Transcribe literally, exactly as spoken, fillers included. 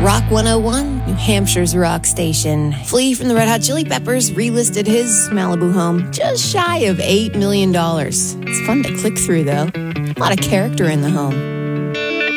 Rock one oh one, New Hampshire's rock station. Flea from the Red Hot Chili Peppers relisted his Malibu home just shy of eight million dollars. It's fun to click through, though. A lot of character in the home.